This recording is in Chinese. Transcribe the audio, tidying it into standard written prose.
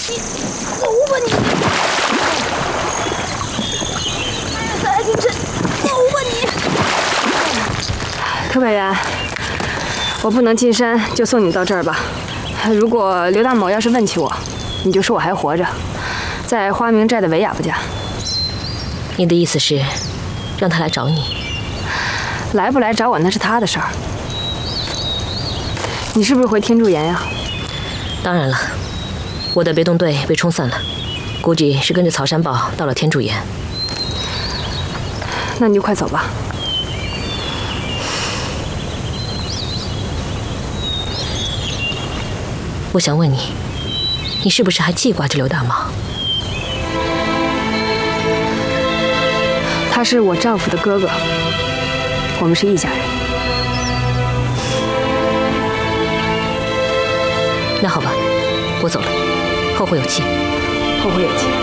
你走吧你！赛金琛，走吧你！ 柯百元，我不能进山，就送你到这儿吧。如果刘大某要是问起我，你就说我还活着，在花明寨的维亚夫家。 你的意思是，让他来找你？ 来不来找我那是他的事儿。你是不是回天柱岩呀？ 当然了，我的别动队被冲散了，估计是跟着曹山豹到了天柱岩。 那你就快走吧。 我想问你，你是不是还记挂着刘大毛？ 他是我丈夫的哥哥，我们是一家人。 那好吧，我走了，后会有期。 后会有期。